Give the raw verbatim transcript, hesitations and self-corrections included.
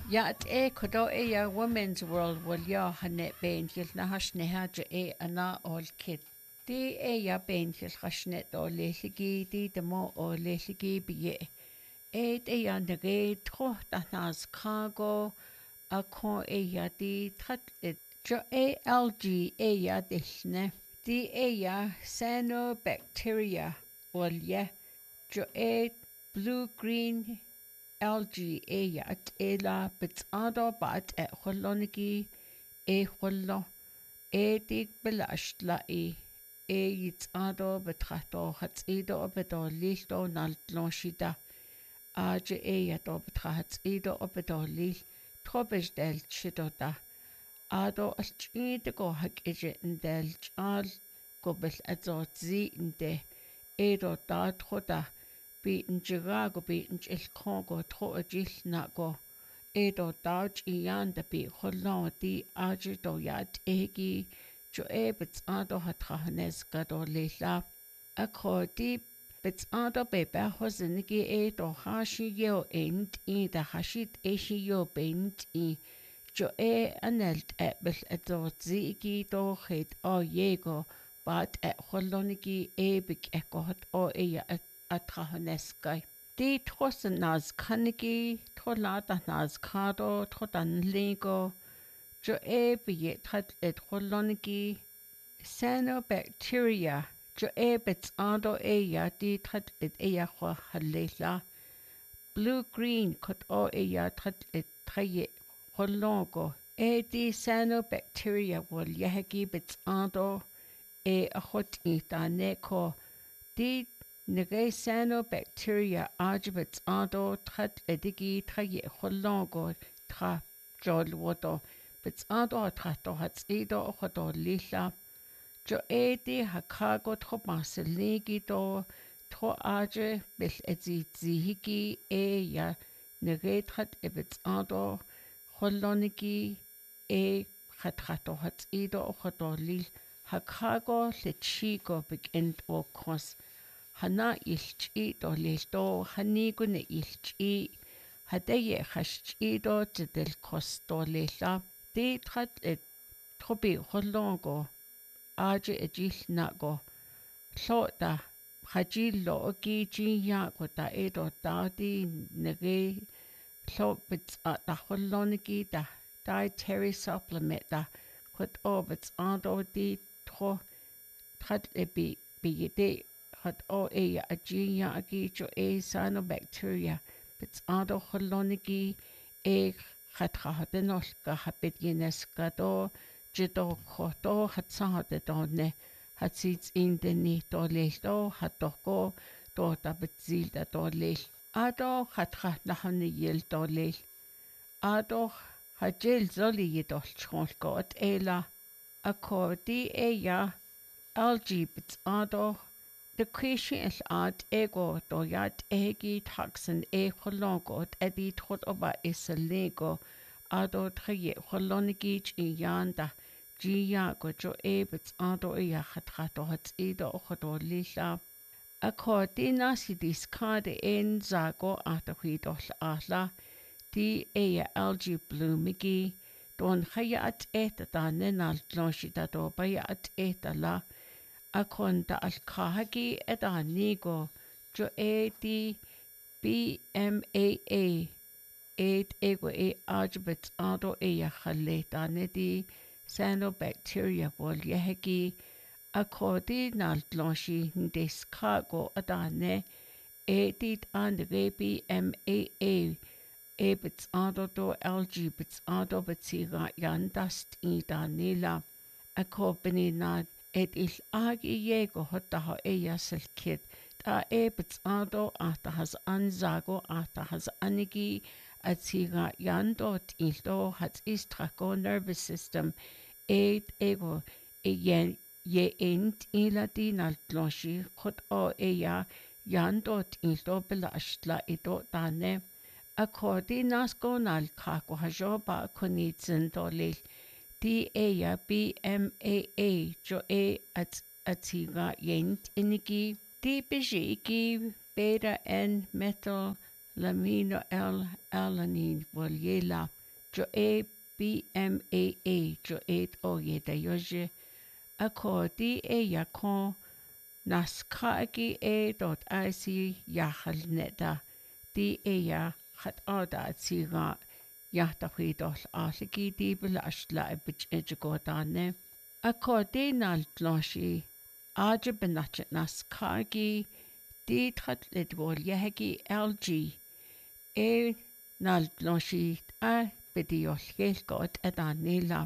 Ja, at e kodo e ya Women's World wal ya hanet ben yil na hashneha ja e ana ol kit. Di e ya ben yil hashnet o leligi di demo o leligi biye. E de ya nage tro da nas kago a kon e ya di trat it. Jo e algae e ya dishne. Di e ya cyanobacteria wal ya. Jo e blue-green algae e at e la betado bat e holonigi e holo e dig belasht la e e yitsado betrato hat ido bedo listo nal lonshida age e yato betrat ido bedo lil trobes del chidoda ado alchide go hak eje del chal gobel azot zi inde edo da troda Beaten Jirago beaten il Congo tro a gil na go edo dodge ian da be holon di age do yad egi jo e bits ado hatrahanes gado leila a ko di bits ado be behozinigi e do hashi yo end i da hashit e shi yo bend i jo e anelt ebel edo zigi do het o yego bat e holonigi e big ekot o e ya atrahaneskai. Di trosen nas kanigi, trolata nas kado, trodan lego, jo e biet trat et holonigi, cyanobacteria, jo e bets ado e ya di trat et e ya ho halela, blue-green kot o e ya trat et traye holongo, e di cyanobacteria wal yahagi bets ado e a hot i da neko, di Nege cyanobacteria ajibets ado trat edigi traye holongo tra jol wodo bets ado trato hats edo hodo lila jo edi hakago tro marseligi do tro aje bil ezi zihigi e ya nege trat ebets ado holonigi e hatrato hats edo hodo lil hakago lechigo begint o kos Hana ilchi do lesto hanigune ilchi hadaye hashchi do del costo lela de trat et trobi holongo aje ejil nago hlota haji lo gi ji ya ko da edo da di nege hlo bit da holongi da dietary supplement da kot obits ando di tro trat e bi bi de hat o e a gia agi jo e cyanobacteria bits ado holonigi e khatra hadenol ka hapet yenes kado jito khoto hat sahate donne hat sits in den ni do lesto hat doch go do da betzil da do lel ado khatra nahne yel do lel ado hajel zoli yedol chol got ela akodi e ya algae bits ado The creation is ad ego do yad egi toxin e holongot edi trot oba is a lego ado traye holonigi in yanda gia go jo ebits ado e ya hatrato hat edo ochodo lila accordina si discard en zago ata huidol ala di e ya algae bloomigi don hayat eta da nenal glonshita do bayat eta la Akonda al kahagi eda nigo jo e di B M A A et ego e ajbet ado e ya khaleta ne di cyanobacteria wal yehegi akodi nal glonshi ndes kago adane e dit an de B M A A e bits ado do algae bits ado betsiga yandast i danila akobini na et il agi yego hotta ho eya selkit ta e bits ado ata has anzago ata has anigi atiga yando tildo hat istrago nervous system et ego e yen ye ent ila dinal gloshi hot o eya yando tildo belashla edo dane akodi nasko nal kako hajoba konitzen dolil Di eya B M A A jo e at atiga yent inigi di bijiki beta N methyl lamino el alanin voljela jo e B M A A jo et o ye da yoje akodi e yakon naskagi e dot ic yachal neta di e ya hat ada tsiga yahta huidol aligi di bilashla bich ejgodane akodi nal tloshi aja benachet naskagi di trat ledwol yahagi L G e nal tloshi a bidiol gelgot edanila